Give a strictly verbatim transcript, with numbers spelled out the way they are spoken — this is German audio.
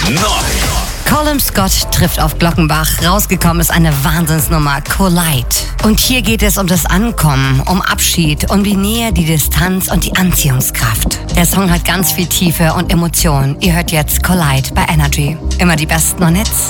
Colin Scott trifft auf Glockenbach. Rausgekommen ist eine Wahnsinnsnummer, Collide. Und hier geht es um das Ankommen, um Abschied, um die Nähe, die Distanz und die Anziehungskraft. Der Song hat ganz viel Tiefe und Emotion. Ihr hört jetzt Collide bei Energy. Immer die besten und Hits.